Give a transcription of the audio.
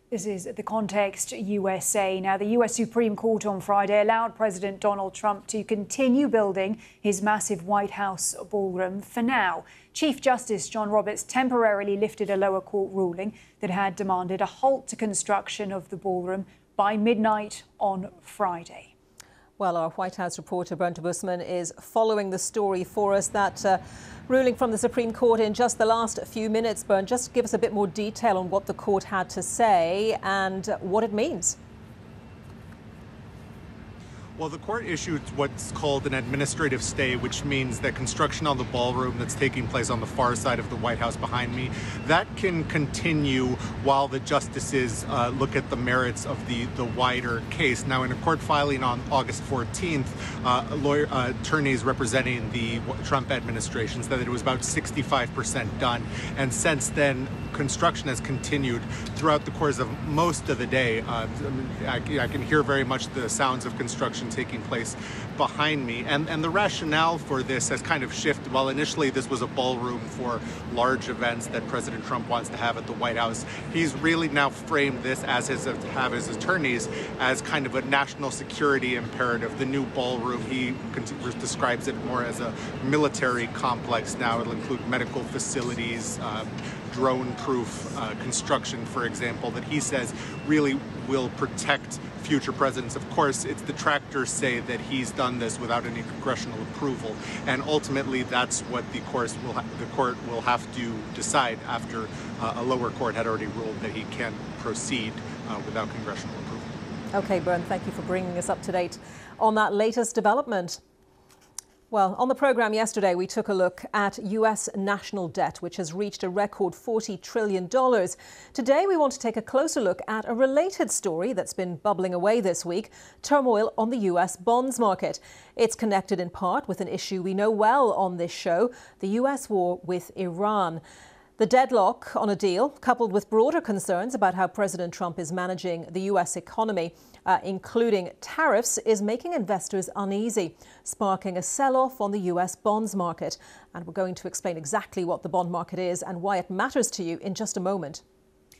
This is The Context USA. Now, the US Supreme Court on Friday allowed President Donald Trump to continue building his massive White House ballroom for now. Chief Justice John Roberts temporarily lifted a lower court ruling that had demanded a halt to construction of the ballroom by midnight on Friday. Well, our White House reporter Bernd Bussmann is following the story for us. That ruling from the Supreme Court in just the last few minutes. Bernd, just give us a bit more detail on what the court had to say and what it means. Well, the court issued what's called an administrative stay, which means that construction on the ballroom that's taking place on the far side of the White House behind me, that can continue while the justices look at the merits of the wider case. Now, in a court filing on August 14th, attorneys representing the Trump administration said that it was about 65% done. And since then, construction has continued throughout the course of most of the day. I can hear very much the sounds of construction taking place behind me. And the rationale for this has kind of shifted. While initially this was a ballroom for large events that President Trump wants to have at the White House, he's really now framed this, as his attorneys, as kind of a national security imperative. The new ballroom, he describes it more as a military complex now. It'll include medical facilities, drone-proof construction, for example, that he says really will protect future presidents. Of course, it's the detractors say that he's done this without any congressional approval, and ultimately that's what the court will have to decide after a lower court had already ruled that he can proceed without congressional approval. Okay, Bernd, thank you for bringing us up to date on that latest development. Well, on the programme yesterday, we took a look at US national debt, which has reached a record $40 trillion. Today, we want to take a closer look at a related story that's been bubbling away this week, turmoil on the US bonds market. It's connected in part with an issue we know well on this show, the US war with Iran. The deadlock on a deal, coupled with broader concerns about how President Trump is managing the US economy, including tariffs, is making investors uneasy, sparking a sell-off on the US bonds market. And we're going to explain exactly what the bond market is and why it matters to you in just a moment.